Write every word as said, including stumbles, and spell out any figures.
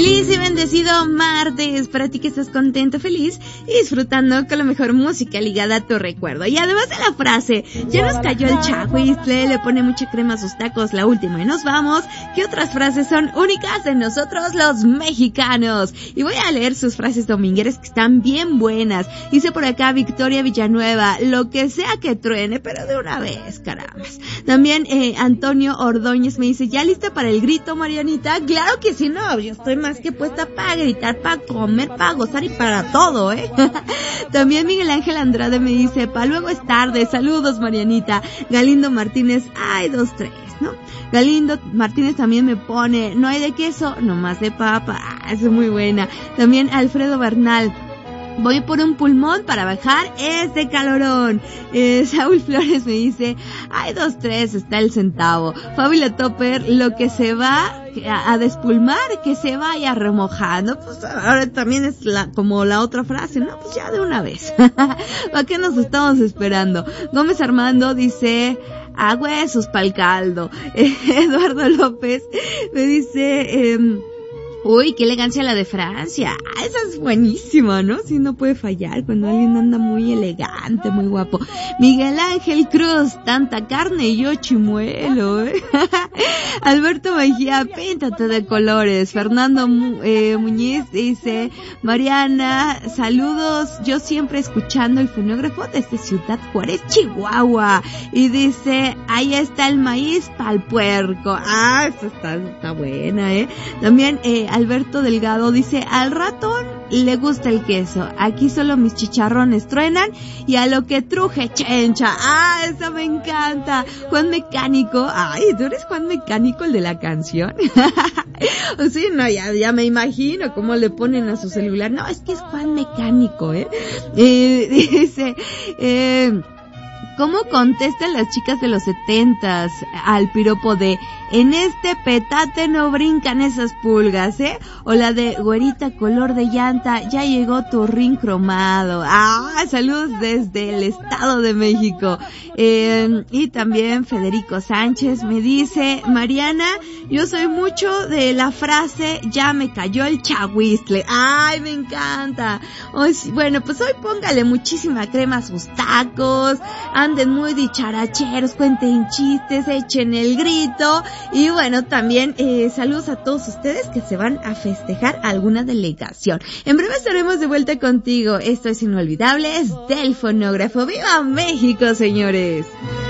Feliz y bendecido martes para ti que estás contento, feliz y disfrutando con la mejor música ligada a tu recuerdo. Y además de la frase, ya nos cayó el chahuistle, le pone mucha crema a sus tacos, la última y nos vamos. ¿Qué otras frases son únicas de nosotros los mexicanos? Y voy a leer sus frases domingueras que están bien buenas. Dice por acá Victoria Villanueva, lo que sea que truene, pero de una vez, carambas. También eh, Antonio Ordóñez me dice, ¿ya lista para el grito, Marianita? Claro que sí, no, yo estoy más que puesta para gritar, para comer, para gozar y para todo, ¿eh? También Miguel Ángel Andrade me dice, pa' luego es tarde, saludos, Marianita. Galindo Martínez, ay, dos, tres, ¿no? Galindo Martínez también me pone, no hay de queso, nomás de papa, ah, es muy buena. También Alfredo Bernal, voy por un pulmón para bajar este calorón. Eh, Saúl Flores me dice, hay dos, tres, está el centavo. Fábula Topper, lo que se va a, a despulmar, que se vaya remojando. Pues ahora también es la, como la otra frase, ¿no? Pues ya de una vez. ¿Para qué nos estamos esperando? Gómez Armando dice, a huesos pa'l caldo. Eh, Eduardo López me dice, eh, uy, qué elegancia la de Francia. Ah, esa es buenísima, ¿no? Sí, no puede fallar cuando alguien anda muy elegante, muy guapo. Miguel Ángel Cruz, tanta carne y yo chimuelo, ¿eh? Alberto Mejía, píntate de colores. Fernando eh, Muñiz dice, Mariana, saludos, yo siempre escuchando el fonógrafo desde Ciudad Juárez, Chihuahua. Y dice, ahí está el maíz pa'l puerco. Ah, esa está, está buena, ¿eh? También, eh, Alberto Delgado dice, al ratón le gusta el queso, aquí solo mis chicharrones truenan y a lo que truje chencha. Ah, esa me encanta. Juan Mecánico, ay, ¿tú eres Juan Mecánico el de la canción? Sí, no, ya, ya me imagino cómo le ponen a su celular. No, es que es Juan Mecánico, ¿eh? eh dice, eh... ¿cómo contestan las chicas de los setentas al piropo de en este petate no brincan esas pulgas, eh? O la de güerita color de llanta, ya llegó tu rin cromado. Ah, saludos desde el Estado de México. Eh, y también Federico Sánchez me dice, Mariana, yo soy mucho de la frase, ya me cayó el chahuistle. Ay, me encanta. Hoy, bueno, pues hoy póngale muchísima crema a sus tacos, anden muy dicharacheros, cuenten chistes, echen el grito. Y bueno, también eh, saludos a todos ustedes que se van a festejar alguna delegación. En breve estaremos de vuelta contigo. Esto es Inolvidable, es del Fonógrafo. ¡Viva México, señores!